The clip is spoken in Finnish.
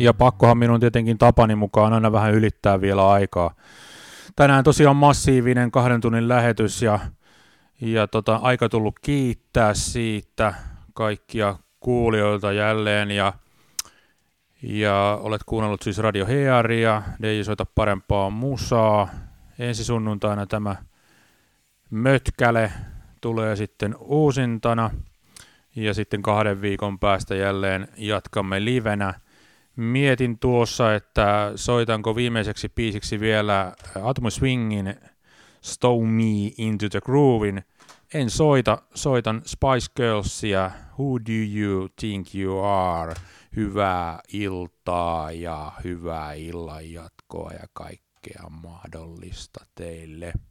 Ja pakkohan minun tietenkin tapani mukaan aina vähän ylittää vielä aikaa. Tänään tosiaan massiivinen 2 tunnin lähetys ja aika tullut kiittää siitä kaikkia kuulijoilta jälleen ja olet kuunnellut siis Radio Hearia, DJ Soita parempaa musaa. Ensi sunnuntaina tämä mötkäle tulee sitten uusintana ja sitten 2 viikon päästä jälleen jatkamme livenä. Mietin tuossa, että soitanko viimeiseksi biisiksi vielä Atomic Swingin Stow Me Into The Groovein. En soitan Spice Girlsia, Who Do You Think You Are. Hyvää iltaa ja hyvää illan jatkoa ja kaikkea mahdollista teille.